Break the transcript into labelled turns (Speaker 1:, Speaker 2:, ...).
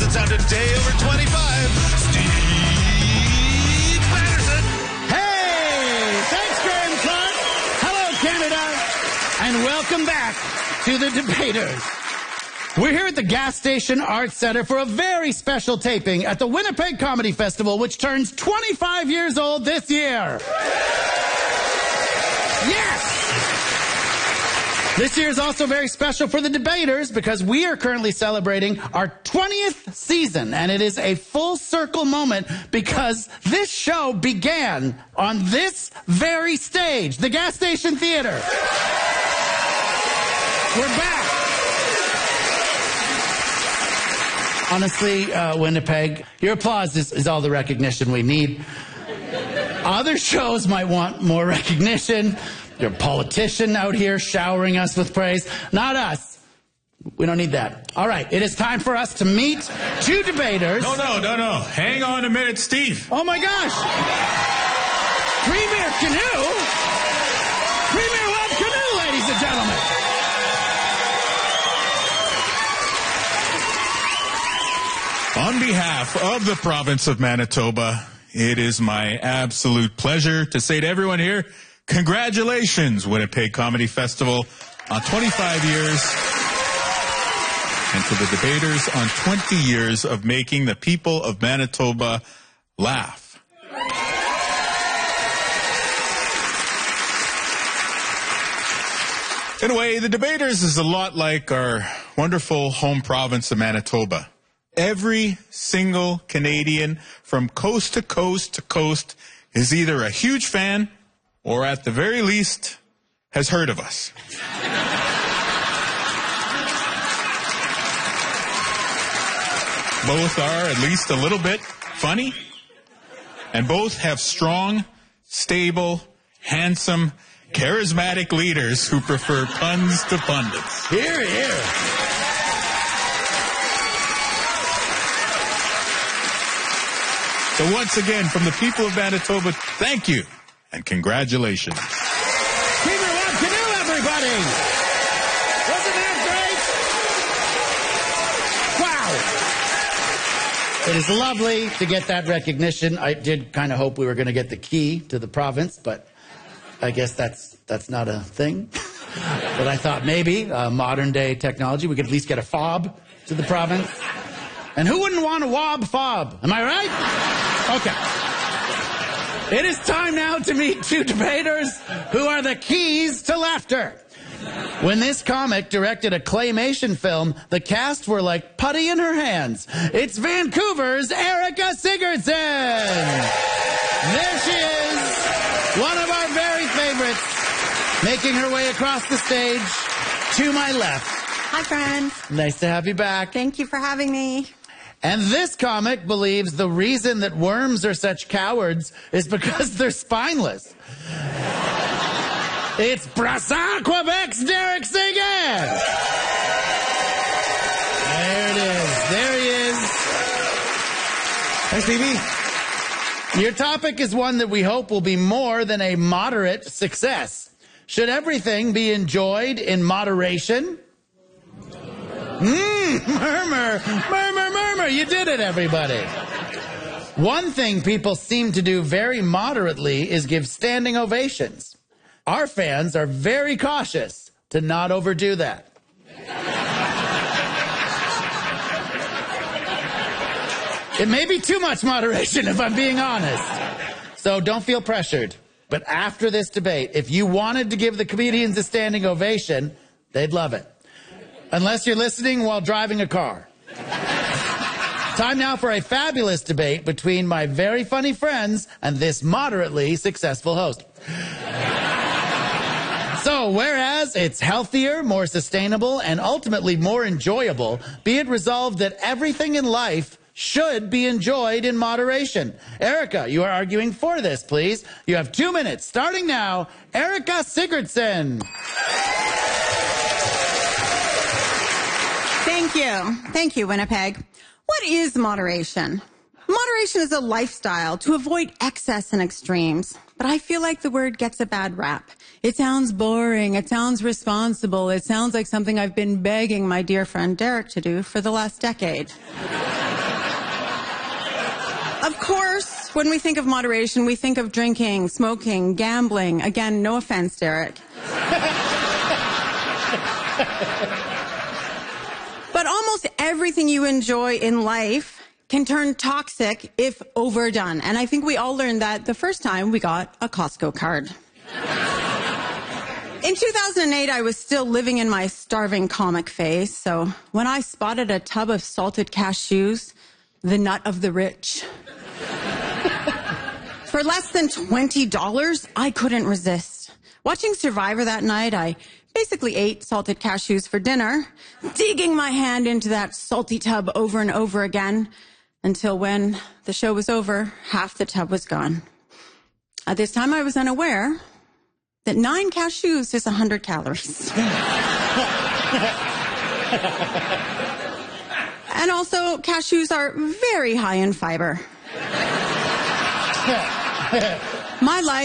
Speaker 1: that sounded a day over 25, Steve Patterson.
Speaker 2: Hey! Thanks, Graham Clark. Hello, Canada. And welcome back to the Debaters. We're here at the Gas Station Arts Center for a very special taping at the Winnipeg Comedy Festival, which turns 25 years old this year. Yes! This year is also very special for the Debaters because we are currently celebrating our 20th season, and it is a full circle moment because this show began on this very stage, the Gas Station Theater. We're back. Honestly, Winnipeg, your applause is all the recognition we need. Other shows might want more recognition. You're a politician out here showering us with praise. Not us. We don't need that. All right, it is time for us to meet two debaters.
Speaker 1: No. Hang on a minute, Steve.
Speaker 2: Oh, my gosh. Premier Canoe? Premier Web Canoe, ladies and gentlemen.
Speaker 1: On behalf of the province of Manitoba, it is my absolute pleasure to say to everyone here, congratulations, Winnipeg Comedy Festival, on 25 years, and to the Debaters on 20 years of making the people of Manitoba laugh. In a way, the Debaters is a lot like our wonderful home province of Manitoba. Every single Canadian from coast to coast to coast is either a huge fan or at the very least has heard of us. Both are at least a little bit funny, and both have strong, stable, handsome, charismatic leaders who prefer puns to pundits.
Speaker 2: Hear, hear.
Speaker 1: So once again, from the people of Manitoba, thank you and congratulations.
Speaker 2: Premier Web Canoe, everybody! Wasn't that great? Wow! It is lovely to get that recognition. I did kind of hope we were going to get the key to the province, but I guess that's not a thing. But I thought maybe modern day technology, we could at least get a fob to the province. And who wouldn't want a wob fob? Am I right? Okay. It is time now to meet two debaters who are the keys to laughter. When this comic directed a claymation film, the cast were like putty in her hands. It's Vancouver's Erica Sigurdson. There she is, one of our very favorites, making her way across the stage to my left.
Speaker 3: Hi, friends.
Speaker 2: Nice to have you back.
Speaker 3: Thank you for having me.
Speaker 2: And this comic believes the reason that worms are such cowards is because they're spineless. It's Brassard, Quebec's Derek Seguin. There it is. There he is.
Speaker 4: Hi, Stevie.
Speaker 2: Your topic is one that we hope will be more than a moderate success. Should everything be enjoyed in moderation? Murmur, murmur, murmur. You did it, everybody. One thing people seem to do very moderately is give standing ovations. Our fans are very cautious to not overdo that. It may be too much moderation, if I'm being honest. So don't feel pressured. But after this debate, if you wanted to give the comedians a standing ovation, they'd love it. Unless you're listening while driving a car. Time now for a fabulous debate between my very funny friends and this moderately successful host. So, whereas it's healthier, more sustainable, and ultimately more enjoyable, be it resolved that everything in life should be enjoyed in moderation. Erica, you are arguing for this, please. You have 2 minutes. Starting now, Erica Sigurdson.
Speaker 3: Thank you. Thank you, Winnipeg. What is moderation? Moderation is a lifestyle to avoid excess and extremes. But I feel like the word gets a bad rap. It sounds boring. It sounds responsible. It sounds like something I've been begging my dear friend Derek to do for the last decade. Of course, when we think of moderation, we think of drinking, smoking, gambling. Again, no offense, Derek. But almost everything you enjoy in life can turn toxic if overdone. And I think we all learned that the first time we got a Costco card. In 2008, I was still living in my starving comic phase. So when I spotted a tub of salted cashews, the nut of the rich, for less than $20, I couldn't resist. Watching Survivor that night, I basically ate salted cashews for dinner, digging my hand into that salty tub over and over again, until when the show was over, half the tub was gone. At this time, I was unaware that 9 cashews is 100 calories. And also, cashews are very high in fiber. My life